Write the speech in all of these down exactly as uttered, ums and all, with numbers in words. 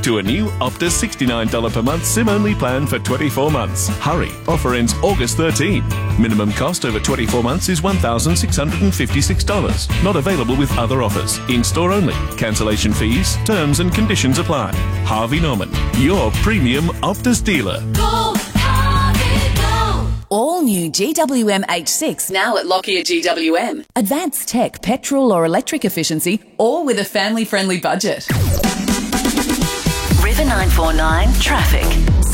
to a new Optus sixty-nine dollars per month SIM-only plan for twenty-four months. Hurry, offer ends August thirteenth. Minimum cost over twenty-four months is one thousand six hundred fifty-six dollars. Not available with other offers. In-store only. Cancellation fees, terms and conditions apply. Harvey Norman, your premium Optus dealer. Go, Harvey, go! All new G W M H six now at Lockyer G W M. Advanced tech, petrol or electric efficiency, all with a family-friendly budget. River nine four nine traffic.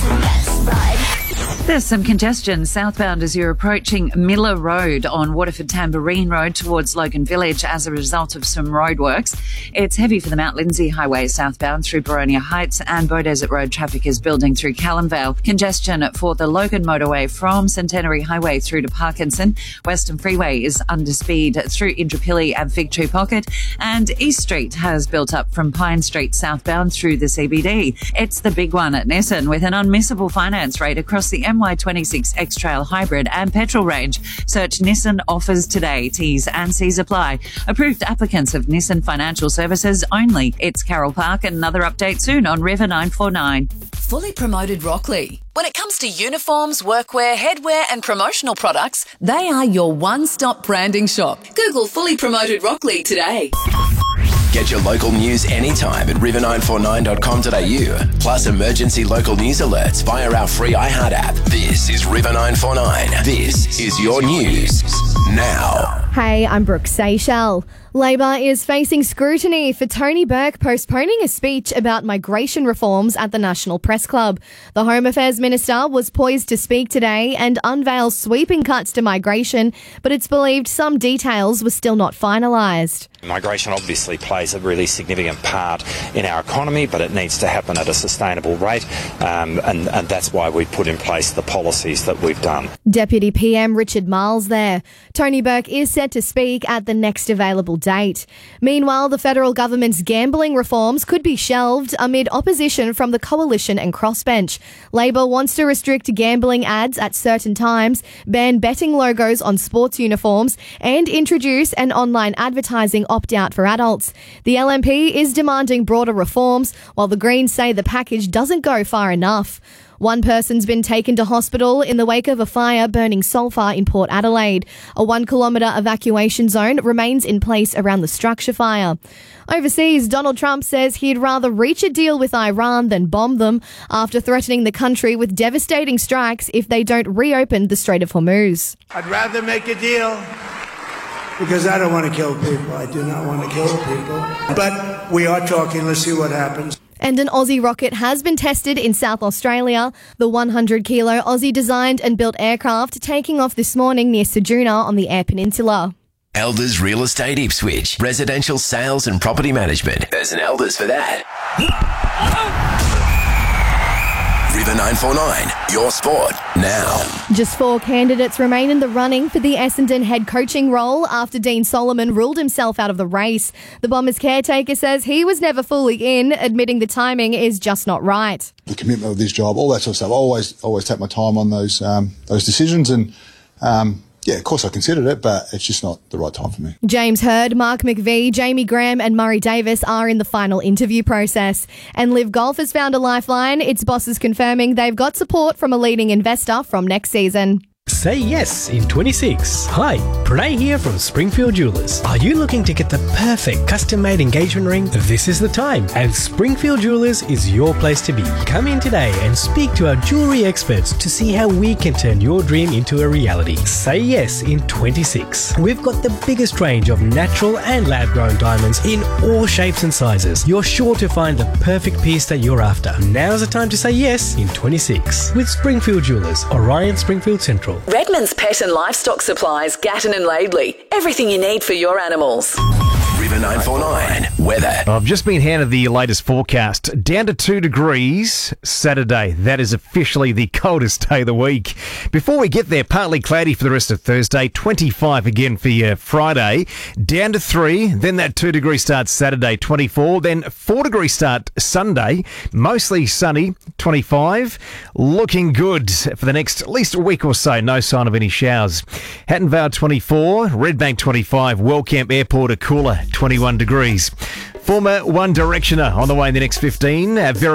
There's some congestion southbound as you're approaching Miller Road on Waterford Tamborine Road towards Logan Village as a result of some roadworks. It's heavy for the Mount Lindesay Highway southbound through Boronia Heights, and Beaudesert Road traffic is building through Callumvale. Congestion for the Logan motorway from Centenary Highway through to Parkinson. Western Freeway is under speed through Indooroopilly and Fig Tree Pocket, and East Street has built up from Pine Street southbound through the C B D. It's the big one at Nissan with an unmissable finance rate across the M Y twenty-six X-Trail Hybrid and petrol range. Search Nissan offers today. T's and C's apply. Approved applicants of Nissan Financial Services only. It's Carroll Park, and another update soon on River nine four nine. Fully promoted Rockley. When it comes to uniforms, workwear, headwear and promotional products, they are your one-stop branding shop. Google Fully Promoted Rockley today. Get your local news anytime at river nine four nine dot com dot a u. Plus emergency local news alerts via our free iHeart app. This is River nine four nine. This is your news now. Hey, I'm Brooke Seychelles. Labor is facing scrutiny for Tony Burke postponing a speech about migration reforms at the National Press Club. The Home Affairs Minister was poised to speak today and unveil sweeping cuts to migration, but it's believed some details were still not finalised. Migration obviously plays a really significant part in our economy, but it needs to happen at a sustainable rate, um, and, and that's why we put in place the policies that we've done. Deputy P M Richard Marles there. Tony Burke is set to speak at the next available date. Meanwhile, the federal government's gambling reforms could be shelved amid opposition from the Coalition and Crossbench. Labor wants to restrict gambling ads at certain times, ban betting logos on sports uniforms, and introduce an online advertising opt-out for adults. The L N P is demanding broader reforms, while the Greens say the package doesn't go far enough. One person's been taken to hospital in the wake of a fire burning sulphur in Port Adelaide. A one kilometre evacuation zone remains in place around the structure fire. Overseas, Donald Trump says he'd rather reach a deal with Iran than bomb them after threatening the country with devastating strikes if they don't reopen the Strait of Hormuz. I'd rather make a deal because I don't want to kill people. I do not want to kill people. But we are talking. Let's see what happens. And an Aussie rocket has been tested in South Australia. The one hundred kilo Aussie designed and built aircraft taking off this morning near Ceduna on the Eyre Peninsula. Elders Real Estate Ipswich. Residential sales and property management. There's an Elders for that. River nine four nine, your sport now. Just four candidates remain in the running for the Essendon head coaching role after Dean Solomon ruled himself out of the race. The Bombers caretaker says he was never fully in, admitting the timing is just not right. The commitment of this job, all that sort of stuff. I always, always take my time on those um, those decisions, and um, yeah, of course I considered it, but it's just not the right time for me. James Hird, Mark McVie, Jamie Graham and Murray Davis are in the final interview process. And Live Golf has found a lifeline. Its bosses confirming they've got support from a leading investor from next season. Say yes in twenty-six. Hi, Pranay here from Springfield Jewelers. Are you looking to get the perfect custom-made engagement ring? This is the time, and Springfield Jewelers is your place to be. Come in today and speak to our jewellery experts to see how we can turn your dream into a reality. Say yes in twenty-six. We've got the biggest range of natural and lab-grown diamonds in all shapes and sizes. You're sure to find the perfect piece that you're after. Now's the time to say yes in twenty-six with Springfield Jewelers, Orion Springfield Central. Redmond's Pet and Livestock Supplies, Gatton and Laidley. Everything you need for your animals. River nine four nine, weather. I've just been handed the latest forecast. Down to two degrees Saturday. That is officially the coldest day of the week. Before we get there, partly cloudy for the rest of Thursday. twenty-five again for your Friday. Down to three. Then that two degree start Saturday, twenty-four. Then four degree start Sunday. Mostly sunny, twenty-five. Looking good for the next at least a week or so. No sign of any showers. Hatton Vale, twenty-four. Redbank, twenty-five. Wellcamp Airport, a cooler, twenty-one degrees. Former One Directioner on the way in the next fifteen. Uh, very